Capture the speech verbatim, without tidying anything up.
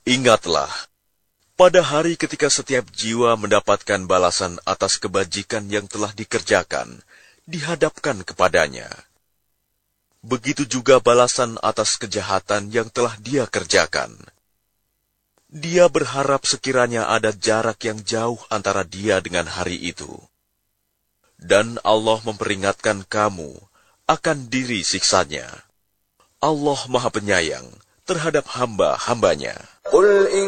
Ingatlah, pada hari ketika setiap jiwa mendapatkan balasan atas kebajikan yang telah dikerjakan, dihadapkan kepadanya. Begitu juga balasan atas kejahatan yang telah dia kerjakan. Dia berharap sekiranya ada jarak yang jauh antara dia dengan hari itu. Dan Allah memperingatkan kamu akan diri siksanya. Allah Maha Penyayang terhadap hamba-hambanya.